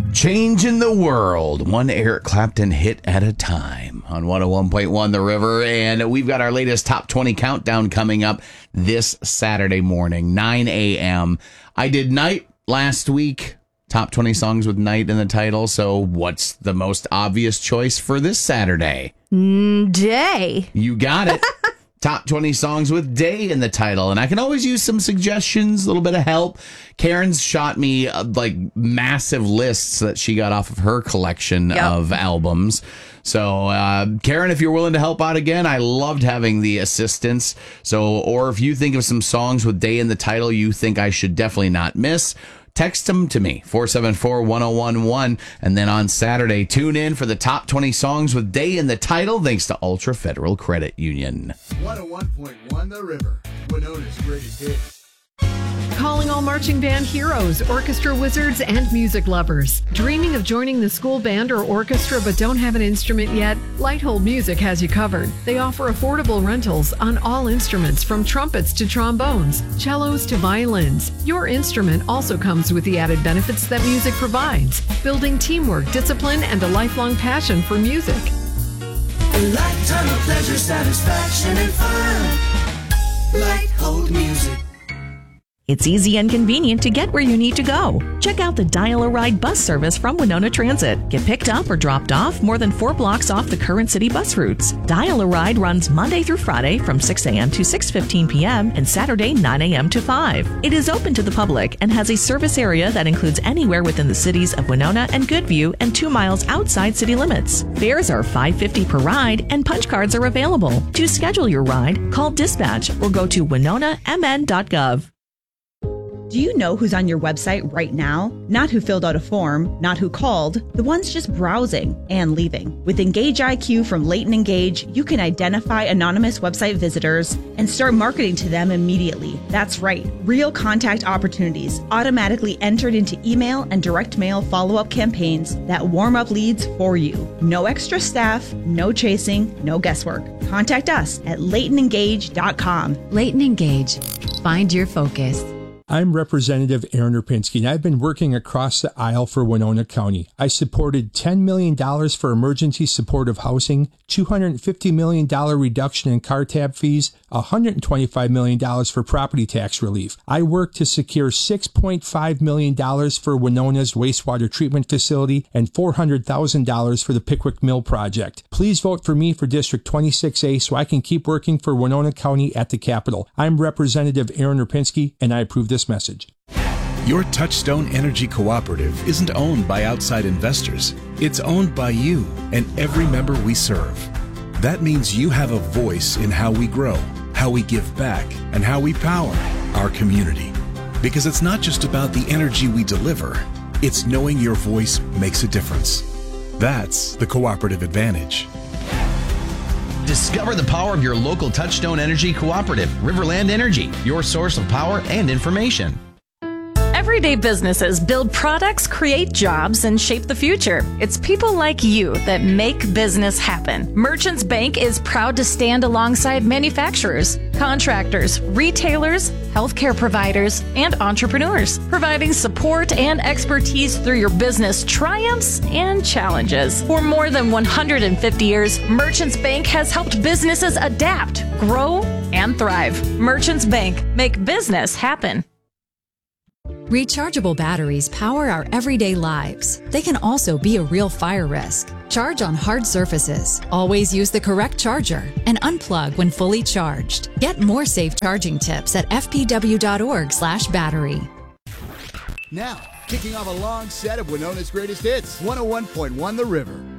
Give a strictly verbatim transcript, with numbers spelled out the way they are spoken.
Changing the world, one Eric Clapton hit at a time on one oh one point one The River. And we've got our latest top twenty countdown coming up this Saturday morning, nine a.m. I did Night last week, top twenty songs with Night in the title. So what's the most obvious choice for this Saturday? Mm, Day. You got it. Top twenty songs with Day in the title. And I can always use some suggestions, a little bit of help. Karen's shot me uh, like massive lists that she got off of her collection yep. of albums. So, uh, Karen, if you're willing to help out again, I loved having the assistance. So, or if you think of some songs with Day in the title you think I should definitely not miss, text them to me, four seven four, one oh one one. And then on Saturday, tune in for the top twenty songs with Day in the title, thanks to Ultra Federal Credit Union. one oh one point one The River, Winona's greatest hits. Calling all marching band heroes, orchestra wizards, and music lovers. Dreaming of joining the school band or orchestra but don't have an instrument yet? Lighthold Music has you covered. They offer affordable rentals on all instruments from trumpets to trombones, cellos to violins. Your instrument also comes with the added benefits that music provides, building teamwork, discipline, and a lifelong passion for music. A lifetime of pleasure, satisfaction, and fun. Lighthold Music. It's easy and convenient to get where you need to go. Check out the Dial-A-Ride bus service from Winona Transit. Get picked up or dropped off more than four blocks off the current city bus routes. Dial-A-Ride runs Monday through Friday from six a.m. to six fifteen p.m. and Saturday nine a.m. to five. It is open to the public and has a service area that includes anywhere within the cities of Winona and Goodview and two miles outside city limits. Fares are five dollars and fifty cents per ride and punch cards are available. To schedule your ride, call dispatch or go to winona m n dot gov. Do you know who's on your website right now? Not who filled out a form, not who called, the ones just browsing and leaving. With Engage I Q from Leighton Engage, you can identify anonymous website visitors and start marketing to them immediately. That's right, real contact opportunities automatically entered into email and direct mail follow-up campaigns that warm up leads for you. No extra staff, no chasing, no guesswork. Contact us at leighton engage dot com. Leighton Engage. Find your focus. I'm Representative Aaron Rapinski, and I've been working across the aisle for Winona County. I supported ten million dollars for emergency supportive housing, two hundred fifty million dollars reduction in car tab fees, one hundred twenty-five million dollars for property tax relief. I worked to secure six point five million dollars for Winona's wastewater treatment facility and four hundred thousand dollars for the Pickwick Mill project. Please vote for me for District twenty-six A so I can keep working for Winona County at the Capitol. I'm Representative Aaron Rapinski, and I approve this message. Your Touchstone Energy Cooperative isn't owned by outside investors. It's owned by you and every member we serve. That means you have a voice in how we grow, how we give back, and how we power our community. Because it's not just about the energy we deliver, it's knowing your voice makes a difference. That's the cooperative advantage. Discover the power of your local Touchstone Energy Cooperative, Riverland Energy, your source of power and information. Everyday businesses build products, create jobs, and shape the future. It's people like you that make business happen. Merchants Bank is proud to stand alongside manufacturers, contractors, retailers, healthcare providers, and entrepreneurs, providing support and expertise through your business triumphs and challenges. For more than one hundred fifty years, Merchants Bank has helped businesses adapt, grow, and thrive. Merchants Bank, make business happen. Rechargeable batteries power our everyday lives. They can also be a real fire risk. Charge on hard surfaces. Always use the correct charger and unplug when fully charged. Get more safe charging tips at f p w dot org slash battery. Now, kicking off a long set of Winona's greatest hits, one oh one point one The River.